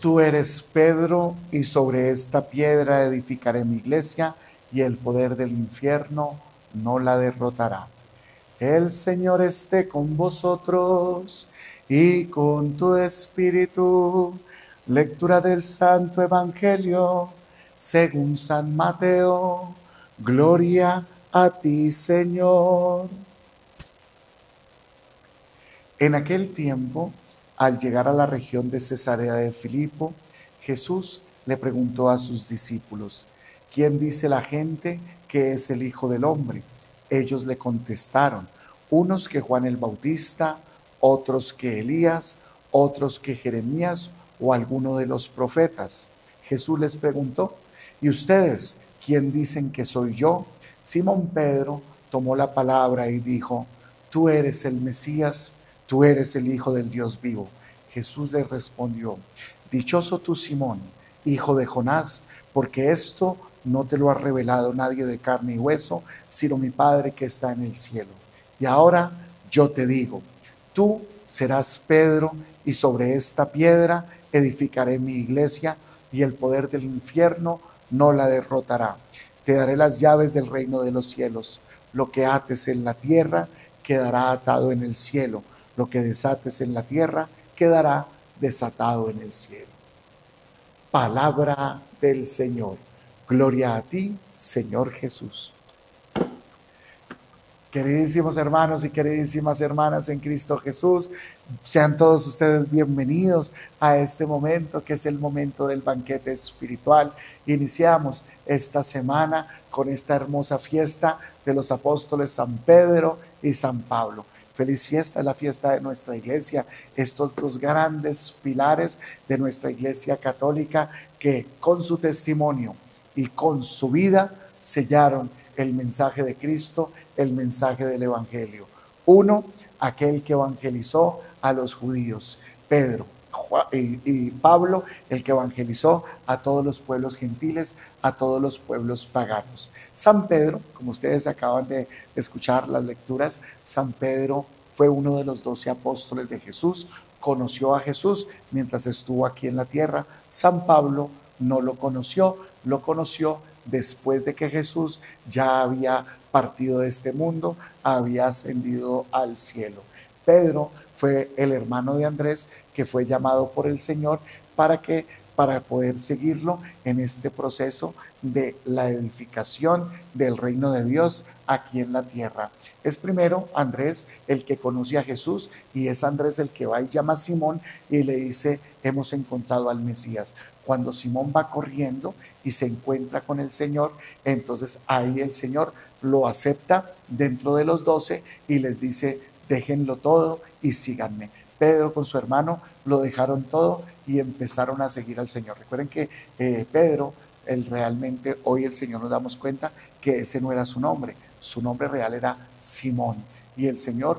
Tú eres Pedro, y sobre esta piedra edificaré mi iglesia, y el poder del infierno no la derrotará. El Señor esté con vosotros y con tu espíritu. Lectura del Santo Evangelio según San Mateo. Gloria a ti, Señor. En aquel tiempo, al llegar a la región de Cesarea de Filipo, Jesús le preguntó a sus discípulos: ¿quién dice la gente que es el Hijo del Hombre? Ellos le contestaron: unos que Juan el Bautista, otros que Elías, otros que Jeremías o alguno de los profetas. Jesús les preguntó: ¿y ustedes quién dicen que soy yo? Simón Pedro tomó la palabra y dijo: tú eres el Mesías, tú eres el Hijo del Dios vivo. Jesús le respondió: dichoso tú, Simón, hijo de Jonás, porque esto no te lo ha revelado nadie de carne y hueso, sino mi Padre que está en el cielo. Y ahora yo te digo, tú serás Pedro, y sobre esta piedra edificaré mi iglesia, y el poder del infierno no la derrotará. Te daré las llaves del reino de los cielos. Lo que ates en la tierra quedará atado en el cielo. Lo que desates en la tierra quedará desatado en el cielo. Palabra del Señor. Gloria a ti, Señor Jesús. Queridísimos hermanos y queridísimas hermanas en Cristo Jesús, sean todos ustedes bienvenidos a este momento que es el momento del banquete espiritual. Iniciamos esta semana con esta hermosa fiesta de los apóstoles San Pedro y San Pablo. Feliz fiesta, es la fiesta de nuestra iglesia, estos dos grandes pilares de nuestra iglesia católica que con su testimonio y con su vida sellaron el mensaje de Cristo, el mensaje del Evangelio. Uno, aquel que evangelizó a los judíos, Pedro, y Pablo, el que evangelizó a todos los pueblos gentiles, a todos los pueblos paganos. San Pedro, como ustedes acaban de escuchar las lecturas, San Pedro fue uno de los 12 apóstoles de Jesús, conoció a Jesús mientras estuvo aquí en la tierra. San Pablo no lo conoció después de que Jesús ya había partido de este mundo, había ascendido al cielo. Pedro fue el hermano de Andrés que fue llamado por el Señor para poder seguirlo en este proceso de la edificación del reino de Dios aquí en la tierra. Es primero Andrés el que conoce a Jesús, y es Andrés el que va y llama a Simón y le dice: hemos encontrado al Mesías. Cuando Simón va corriendo y se encuentra con el Señor, entonces ahí el Señor lo acepta dentro de los 12 y les dice: déjenlo todo y síganme. Pedro con su hermano lo dejaron todo y empezaron a seguir al Señor. Recuerden que Pedro, realmente hoy el Señor nos damos cuenta que ese no era su nombre real era Simón. Y el Señor,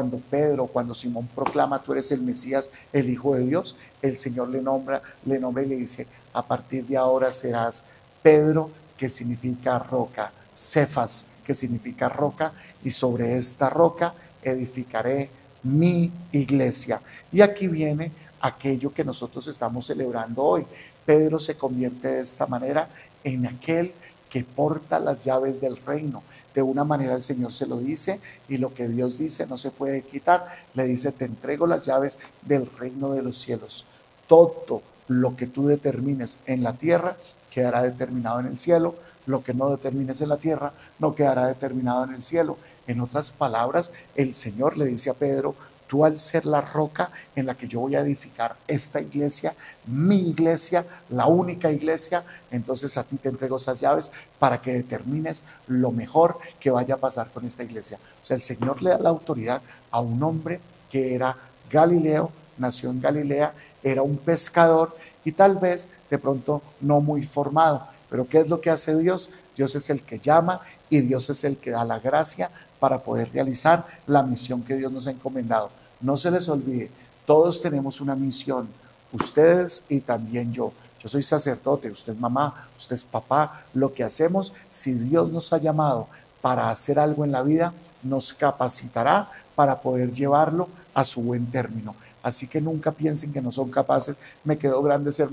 cuando Simón proclama: tú eres el Mesías, el Hijo de Dios, el Señor le nombra y le dice: a partir de ahora serás Pedro, que significa roca, Cefas, que significa roca, y sobre esta roca edificaré mi iglesia. Y aquí viene aquello que nosotros estamos celebrando hoy. Pedro se convierte de esta manera en aquel que porta las llaves del reino. De una manera el Señor se lo dice, y lo que Dios dice no se puede quitar. Le dice: te entrego las llaves del reino de los cielos. Todo lo que tú determines en la tierra quedará determinado en el cielo. Lo que no determines en la tierra no quedará determinado en el cielo. En otras palabras, el Señor le dice a Pedro: tú, al ser la roca en la que yo voy a edificar esta iglesia, mi iglesia, la única iglesia, entonces a ti te entrego esas llaves para que determines lo mejor que vaya a pasar con esta iglesia. O sea, el Señor le da la autoridad a un hombre que era Galileo, nació en Galilea, era un pescador y tal vez de pronto no muy formado. Pero ¿qué es lo que hace Dios? Dios es el que llama, y Dios es el que da la gracia para poder realizar la misión que Dios nos ha encomendado. No se les olvide, todos tenemos una misión, ustedes y también yo. Yo soy sacerdote, usted es mamá, usted es papá. Lo que hacemos, si Dios nos ha llamado para hacer algo en la vida, nos capacitará para poder llevarlo a su buen término. Así que nunca piensen que no son capaces. Me quedó grande ser